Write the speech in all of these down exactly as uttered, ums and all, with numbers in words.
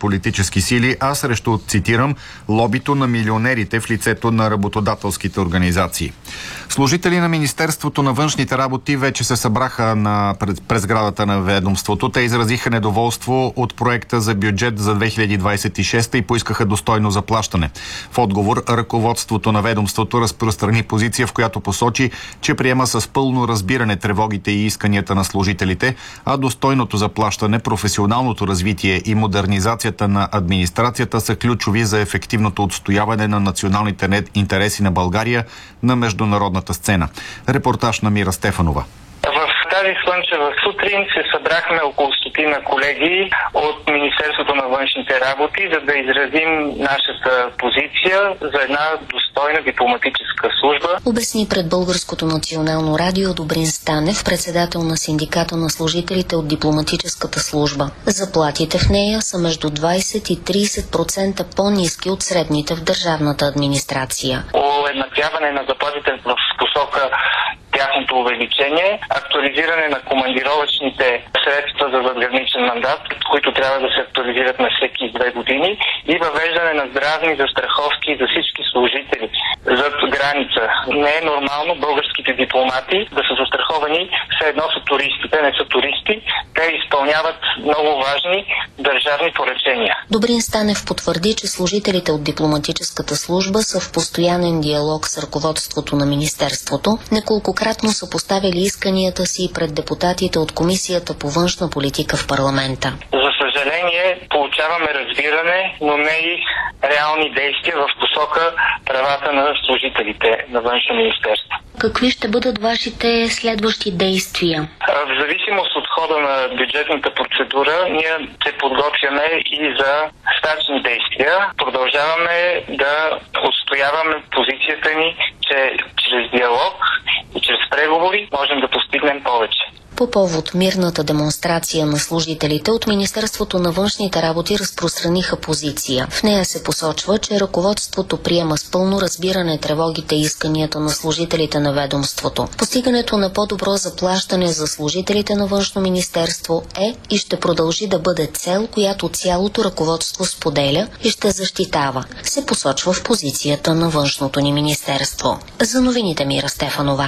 политически сили, а срещу, цитирам, лобито на милионерите в лицето на работодателските организации. Служители на Министерството на външните работи вече се събраха на, през сградата на ведомството. Те изразиха недоволство от проекта за бюджет за две хиляди двадесет и шеста и поискаха достойно заплащане. В отговор, ръководството на ведомството разпространи позиция, в която посочи, че приема с пълно разбиране тревогите и исканията на служителите, а достойното заплащане, професионалното развитие и модернизацията на администрацията са ключови за ефективното отстояване на националните интереси на България на международната сцена. Репортаж на Мира Стефанова. В тази слънчева сутрин се събрахме около стотина колеги от Министерството на външните работи, за да изразим нашата позиция за една достойна дипломатическа служба. Обясни пред Българското национално радио Добрин Станев, председател на синдиката на служителите от дипломатическата служба. Заплатите в нея са между двадесет и тридесет процента по-ниски от средните в държавната администрация. Уеднаквяване на заплатите в посока тяхното увеличение, актуализиране на командировъчните средства за задграничен мандат, които трябва да се актуализират на всеки две години, и въвеждане на здравни застраховки за всички служители зад граница. Не е нормално българските дипломати да са застраховани все едно са туристи. Те не са туристи, те изпълняват много важни държавни поръчения. Добрин Станев потвърди, че служителите от дипломатическата служба са в постоянен диалог с ръководството на министерството. Неколкократно са поставили исканията си пред депутатите от Комисията по външна политика в парламента. За съжаление, получаваме разбиране, но не и реални действия в посока правата на служителите на външно министерство. Какви ще бъдат вашите следващи действия? В зависимост от хода на бюджетната процедура, ние се подготвяме и за стачни действия. Продължаваме да отстояваме позицията ни, че чрез диалог и чрез преговори можем да постигнем повече. По повод мирната демонстрация на служителите от Министерството на външните работи разпространиха позиция. В нея се посочва, че ръководството приема с пълно разбиране тревогите и исканията на служителите на ведомството. Постигането на по-добро заплащане за служителите на външно министерство е и ще продължи да бъде цел, която цялото ръководство споделя и ще защитава, се посочва в позицията на външното ни министерство. За новините Мира Стефанова.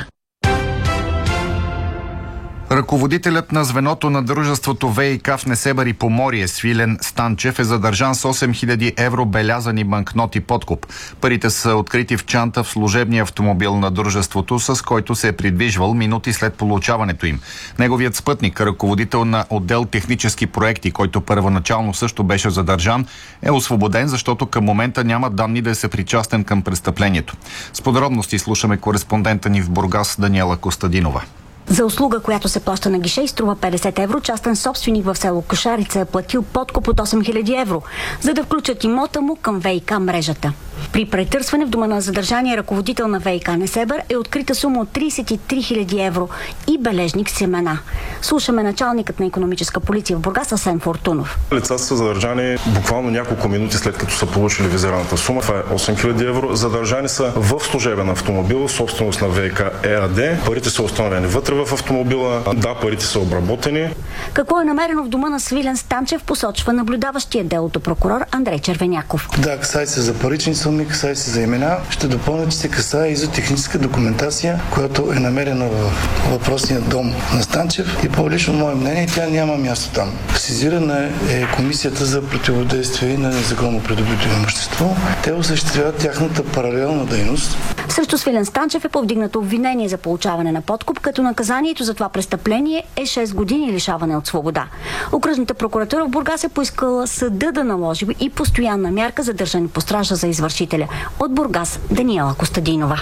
Ръководителят на звеното на дружеството ВиК в Несебър и Поморие Свилен Станчев е задържан с осем хиляди евро белязани банкноти подкуп. Парите са открити в чанта в служебния автомобил на дружеството, с който се е придвижвал минути след получаването им. Неговият спътник, ръководител на отдел технически проекти, който първоначално също беше задържан, е освободен, защото към момента няма данни да е съпричастен към престъплението. С подробности слушаме кореспондента ни в Бургас Даниела Костадинова. За услуга, която се плаща на гише и струва петдесет евро, частен собственик в село Кошарица е платил подкуп от осем хиляди евро, за да включат имота му към ВиК мрежата. При претърсване в дома на задържания ръководител на ВиК Несебър е открита сума от тридесет и три хиляди евро и бележник с имена. Слушаме началникът на икономическа полиция в Бургас Асен Фортунов. Лицата са задържани буквално няколко минути след като са получили визираната сума. Това е осем хиляди евро. Задържани са в служебен автомобил, собственост на ВиК ЕАД. Парите са установени вътре в автомобила. Да, парите са обработени. Какво е намерено в дома на Свилен Станчев, посочва наблюдаващия делото прокурор Андрей Червеняков. Да, касае се за парични суми, касае се за имена. Ще допълня, че се касае и за техническа документация, която е намерена в въпросния дом на Станчев, и по лично мое мнение тя няма място там. Сезирана е Комисията за противодействие на незаконно придобито имущество. Те осъществяват тяхната паралелна дейност. Срещу Свилен Станчев е повдигнато обвинение за получаване на подкуп, като наказанието за това престъпление е шест години лишаване от свобода. Окръжната прокуратура в Бургас е поискала съда да наложи и постоянна мярка за държане по стража за извършителя. От Бургас Даниела Костадинова.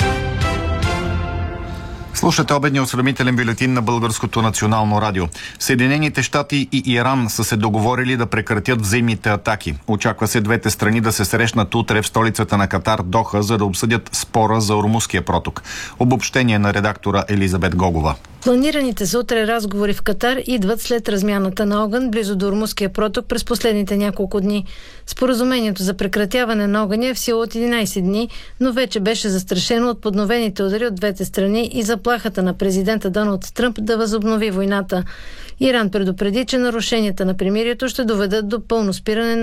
Слушате обедния осведомителен бюлетин на Българското национално радио. Съединените щати и Иран са се договорили да прекратят взаимните атаки. Очаква се двете страни да се срещнат утре в столицата на Катар, Доха, за да обсъдят спора за Ормузския проток. Обобщение на редактора Елизабет Гогова. Планираните за утре разговори в Катар идват след размяната на огън близо до Ормузския проток през последните няколко дни. Споразумението за прекратяване на огъня е в сила от единайсет дни, но вече беше застрашено от подновените удари от двете страни и заплахата на президента Доналд Тръмп да възобнови войната. Иран предупреди, че нарушенията на примирието ще доведат до пълно спиране